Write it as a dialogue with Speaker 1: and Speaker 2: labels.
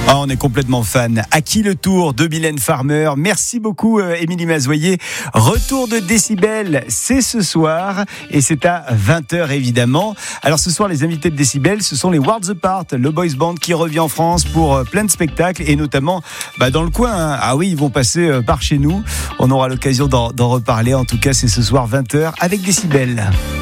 Speaker 1: Ah, on est complètement fan. À qui le tour de Mylène Farmer. Merci beaucoup Émilie Mazoyer. Retour de Décibel, c'est ce soir et c'est à 20h évidemment. Alors ce soir les invités de Décibel, ce sont les Worlds Apart, le boys band qui revient en France pour plein de spectacles et notamment dans le coin. Hein. Ah oui, ils vont passer par chez nous. On aura l'occasion d'en reparler. En tout cas, c'est ce soir 20h avec Décibel.